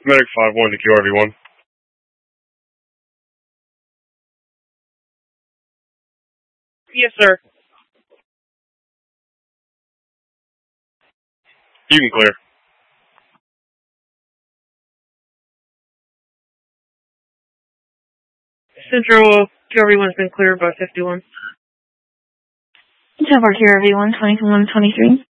Medic 5-1 to QRV1. Yes, sir. You can clear. Central QRV1's been cleared by 51. Tower QRV1, 2123.